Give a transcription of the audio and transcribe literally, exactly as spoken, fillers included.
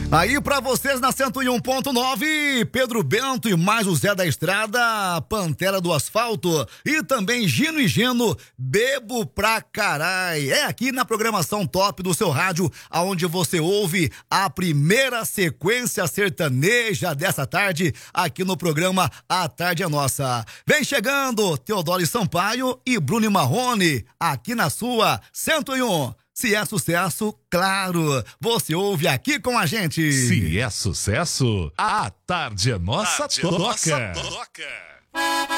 Aí pra vocês na cento e um ponto nove, Pedro Bento e mais o Zé da Estrada, Pantera do Asfalto e também Gino e Geno, Bebo pra Carai. É aqui na programação top do seu rádio, aonde você ouve a primeira sequência sertaneja dessa tarde, aqui no programa A Tarde é Nossa. Vem chegando Teodoro Sampaio e Bruno Marrone, aqui na sua cento e um. Se é sucesso, claro, você ouve aqui com a gente. Se é sucesso, a Tarde é Nossa, Tarde toca. Nossa toca.